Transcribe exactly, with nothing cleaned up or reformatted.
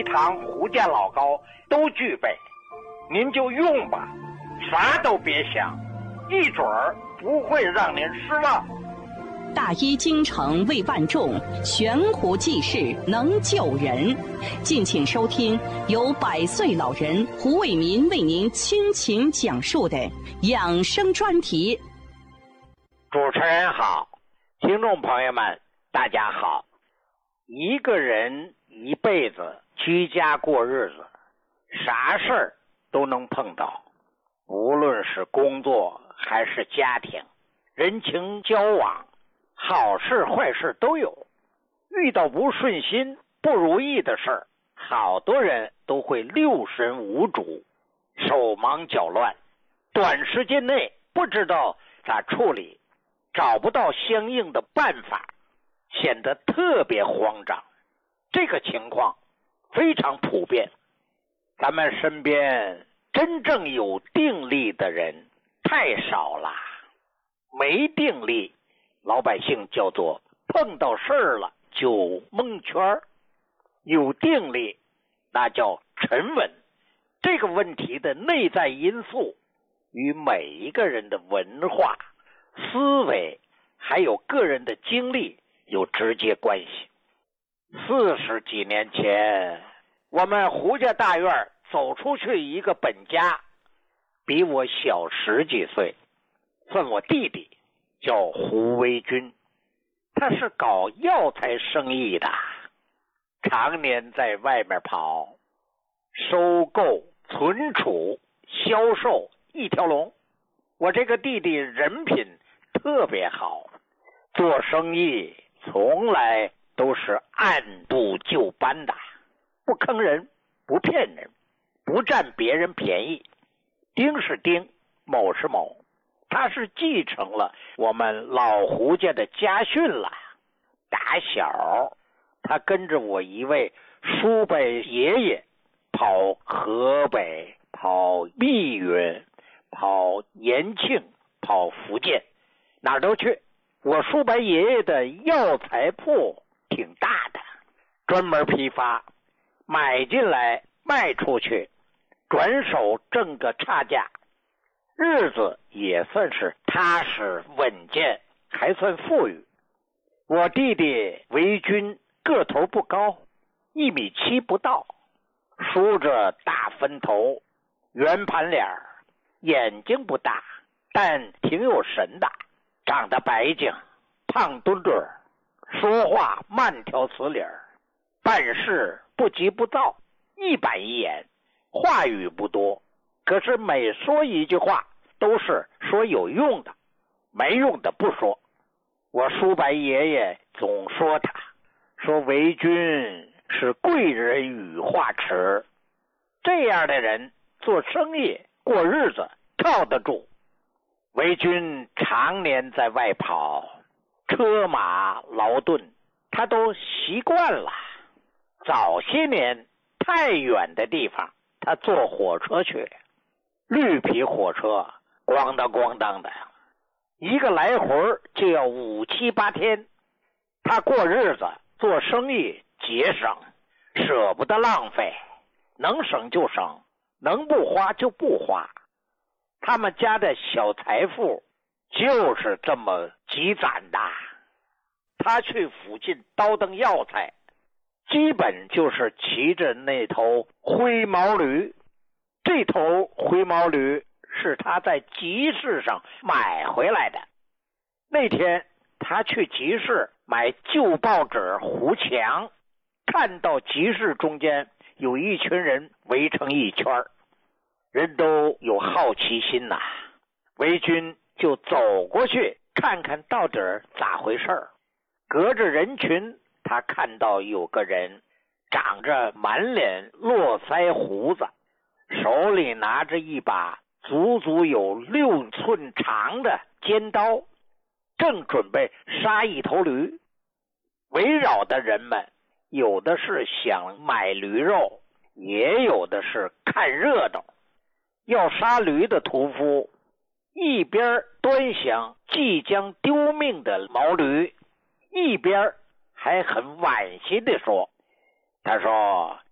一堂胡家老高都具备，您就用吧，啥都别想，一准儿不会让您失望。 大医精诚为万众，悬壶济世能救人。敬请收听由百岁老人胡伟民为您倾情讲述的养生专题。 主持人好，听众朋友们大家好。一个人一辈子居家过日子，啥事儿都能碰到，无论是工作还是家庭，人情交往，好事坏事都有。遇到不顺心不如意的事儿，好多人都会六神无主，手忙脚乱，短时间内不知道咋处理，找不到相应的办法，显得特别慌张。这个情况非常普遍，咱们身边真正有定力的人太少了。没定力，老百姓叫做碰到事儿了就蒙圈，有定力那叫沉稳。这个问题的内在因素与每一个人的文化、思维还有个人的经历有直接关系。四十几年前，我们胡家大院走出去一个本家，比我小十几岁，算我弟弟，叫胡维军。他是搞药材生意的，常年在外面跑，收购、存储、销售一条龙。我这个弟弟人品特别好，做生意从来都是按部就班的，不坑人，不骗人，不占别人便宜，丁是丁，某是某。他是继承了我们老胡家的家训了。打小他跟着我一位叔伯爷爷跑河北，跑密云，跑延庆，跑福建，哪儿都去。我叔伯爷爷的药材铺挺大的，专门批发，买进来卖出去，转手挣个差价，日子也算是踏实稳健，还算富裕。我弟弟维军个头不高，一米七不到，梳着大分头，圆盘脸，眼睛不大，但挺有神的，长得白净，胖墩墩，说话慢条斯理，办事不急不躁，一板一眼，话语不多，可是每说一句话都是说有用的，没用的不说。我叔伯爷爷总说他，说维军是贵人语化迟，这样的人做生意过日子靠得住。维军常年在外跑，车马劳顿他都习惯了。早些年太远的地方他坐火车去，绿皮火车咣当咣当的，一个来回就要五七八天。他过日子做生意节省，舍不得浪费，能省就省，能不花就不花。他们家的小财富就是这么积攒的。他去附近倒腾药材，基本就是骑着那头灰毛驴。这头灰毛驴是他在集市上买回来的。那天他去集市买旧报纸糊墙，看到集市中间有一群人围成一圈，人都有好奇心呐、啊。维军就走过去看看到底咋回事。隔着人群，他看到有个人长着满脸络腮胡子，手里拿着一把足足有六寸长的尖刀，正准备杀一头驴。围绕的人们有的是想买驴肉，也有的是看热闹。要杀驴的屠夫一边端详即将丢命的毛驴，一边还很惋惜地说，他说